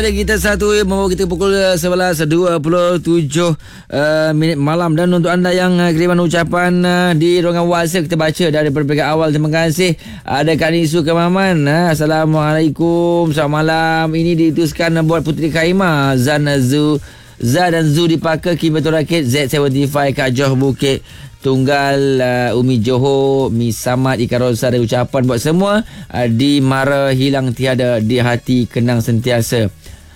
Kita satu membawa kita pukul 11.27 minit malam. Dan untuk anda yang kiriman ucapan di ruangan WhatsApp, kita baca dari peringkat awal. Terima kasih. Ada Kak Nisu Kemaman. Assalamualaikum, selamat malam. Ini diutuskan buat Puteri Kaima, Zan dan Zu dipakai Kim Betul Rakit, Z75 Kak Johor Bukit Tunggal, Umi Johor, Mi Samad, Ika Rosa. Ada ucapan buat semua di mara hilang tiada, di hati kenang sentiasa.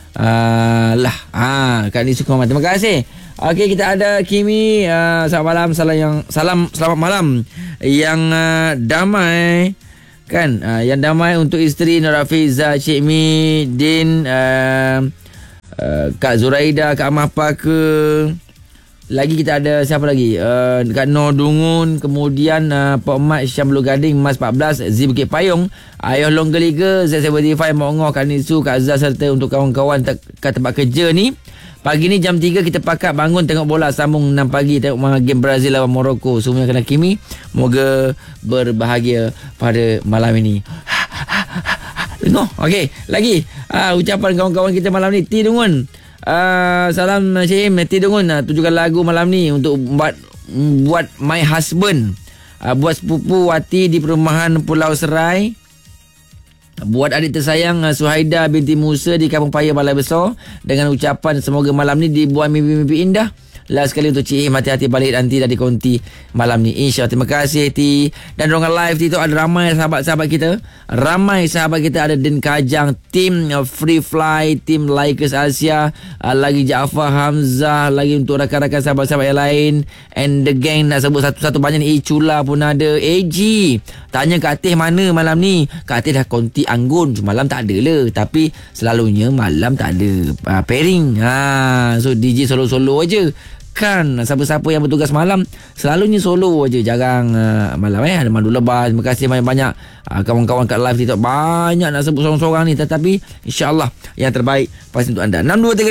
Kak Nisu Kemaman, terima kasih. Okey, kita ada Kimi. Selamat malam. Selamat malam yang damai kan, yang damai untuk isteri Nur Hafiza, Cik Mi, Din, Kak Zuraida, Kak Amah Paka. Lagi kita ada siapa lagi? Kak Nur Dungun, kemudian Pak Mat Syamlul Gading, Mas 14, Z Bukit Payung, Ayah Longgeliga, Z75 Mak Ongoh, Kak Nisu, Kak Azhar, serta untuk kawan-kawan kat tempat kerja ni. Pagi ni jam 3 kita pakat bangun tengok bola, sambung 6 pagi tengok game Brazil lawan Morocco. Semuanya kena Kimi. Moga berbahagia pada malam ini. Okey, lagi ucapan kawan-kawan kita malam ni. Ti Dungun, salam Syahim. Ti Dungun, tujukan lagu malam ni untuk buat my husband, buat sepupu Wati di perumahan Pulau Serai, buat adik tersayang Suhaida binti Musa di Kampung Paya Balai Besar, dengan ucapan semoga malam ni dibuat mimpi-mimpi indah. Last sekali untuk Cik Im, hati-hati balik nanti dah di konti malam ni, InsyaAllah. Terima kasih Ti. Dan ruangan live tu ada ramai sahabat-sahabat kita. Ada Den Kajang, tim Free Fly, tim Laikers Asia, lagi Jaafar Hamzah, lagi untuk rakan-rakan sahabat-sahabat yang lain, and the gang. Nak sebut satu-satu banyak ni. Icula pun ada. AG tanya Kak Teh mana malam ni. Kak Teh dah konti Anggun, malam tak ada lah. Tapi selalunya malam tak ada pairing. So DJ solo-solo aja kan. Siapa-siapa yang bertugas malam selalunya solo aja, jarang malam. Ada Madu Lebar. Terima kasih banyak-banyak kawan-kawan kat live TikTok. Banyak nak sebut seorang-seorang ni, tetapi insyaAllah yang terbaik pasti untuk anda.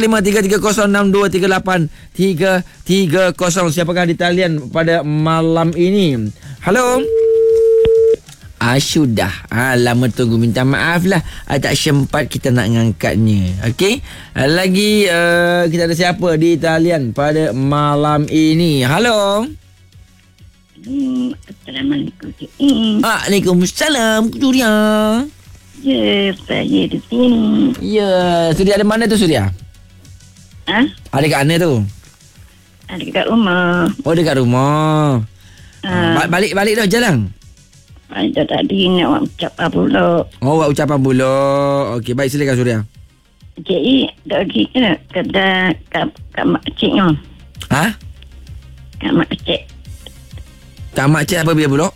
6235 330 623 330. Siapakah di talian pada malam ini? Halo. Sudah. Lama tunggu, minta maaf lah. Tak sempat kita nak ngangkatnya. Okey. Lagi kita ada siapa di talian pada malam ini? Halo. Assalamualaikum. Waalaikumsalam, Surya. Ya, saya di sini. Ya, Surya ada mana tu, Surya? Ada kat mana tu? Ada kat rumah. Oh, dekat rumah. Balik dah jalan. Ada tadi nak ucapkan pula. Oh, buat ucapan pula. Okey, baik, silakan Surya. Cik, dah pergi ke kedai kat mak cik ni? Kat mak cik. Kat mak cik apa dia pula?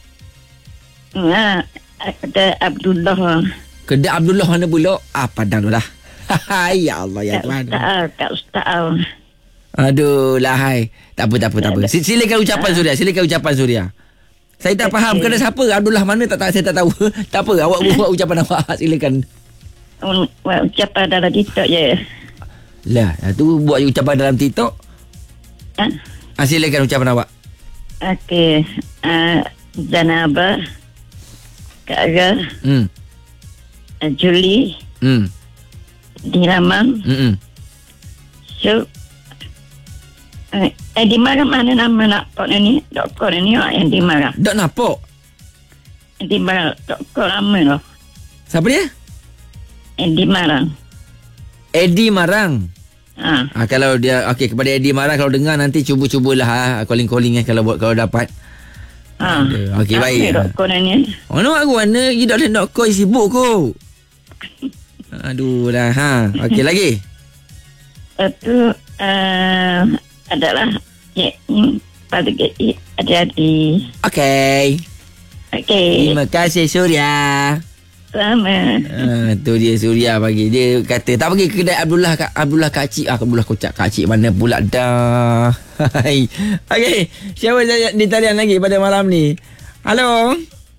Kedai Abdullah. Kedai Abdullah mana pula? Padang tu lah. Ya Allah, ya Tuhan. Kat Ustaz. Aduh lah, hai. Tak apa. Silakan ucapan Surya. Saya tak faham kena siapa Abdullah mana, saya tak tahu. Tak apa, awak buat ucapan awak. Silakan. Buat ucapan dalam TikTok je. Lah, tu buat ucapan dalam TikTok. Silakan ucapan awak. Okey. Zanaba, Kak Aga, Julie, Diramang, Syuk. Di Marang mana nama nak pot ni? Doktor ni di Marang. Dok napok? Di Marang. Doktor nama lah. Siapa dia? Di Marang. Eddie Marang. Kalau dia okey, kepada Eddie Marang, kalau dengar nanti cubalah calling kalau dapat. Okey, baik. Doktor ni. Mana aku mana pergi doktor sibuk ko. Aduh dah. Okey, lagi. Itu adalah pada adik-adik. Okey. Terima kasih Surya. Sama. Tu dia Surya bagi. Dia kata tak pergi ke kedai Abdullah Kacik. Abdullah kocak Kacik mana pula dah. Okey. Siapa di talian lagi pada malam ni? Halo.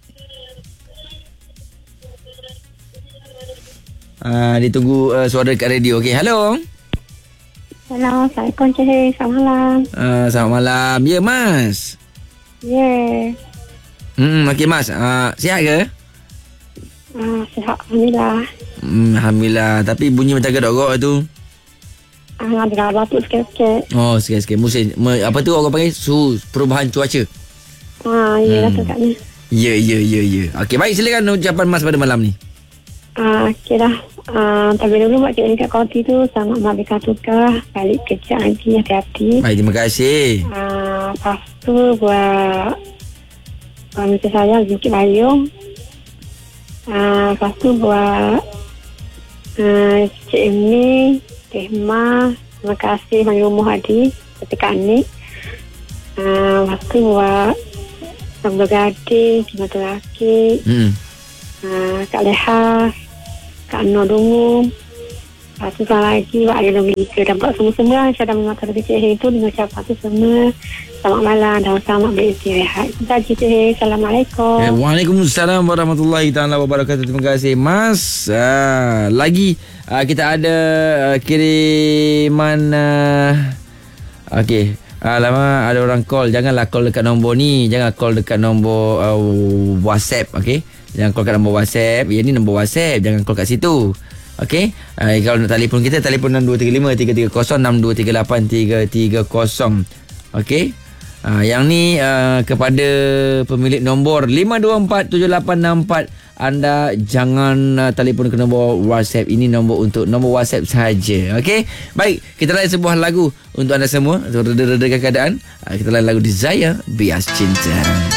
Ditunggu suara dekat radio. Okey, halo. Assalamualaikum Cik. Selamat malam. Selamat malam. Ya, Mas. Ya. Okey, Mas. Sihat ke? Sihat. Alhamdulillah. Alhamdulillah. Tapi bunyi macam gedok-gedok tu. Ada batuk sikit-sikit. Oh, sikit-sikit. Musim apa tu orang panggil perubahan cuaca. Ya, agaknya. Ya. Okey, baik, silakan ucapan Mas pada malam ni. Okey dah. Tapi dulu buat cikgu kat koti tu, selamat merdeka tukar, balik kerja lagi, hati-hati. Baik, terima kasih. Lepas tu buat macam saya, Zikit Bayung. Lepas tu buat Cik Imi, Teh Ma, terima kasih bagi rumah Hadi ketika ni. Lepas tu buat Abdul Gading, Cik Matul Rakit, Kak Leha, Kak Nur Dungu. Lepas tu salah lagi buat Adil Amerika. Dan buat semua-semua saya dah memantau kecil itu dengan ucapan tu semua. Selamat malam dan selamat beristirahat. Itu saja Cik. Assalamualaikum. Waalaikumsalam warahmatullahi taala wabarakatuh. Terima kasih Mas. Lagi kita ada kiriman okey. Lama ada orang call. Janganlah call dekat nombor ni. Jangan call dekat nombor WhatsApp. Okey. Jangan call kat nombor WhatsApp. Yang ni nombor WhatsApp. Jangan call kat situ. Okey. Kalau nak telefon kita, telefon 6235-330-6238330. Okey. Yang ni kepada pemilik nombor 5247864. Anda jangan telefon ke nombor WhatsApp. Ini nombor untuk nombor WhatsApp saja. Okey. Baik, kita layan sebuah lagu untuk anda semua untuk reda-redakan keadaan. Kita layan lagu Desire, Bias Cinta.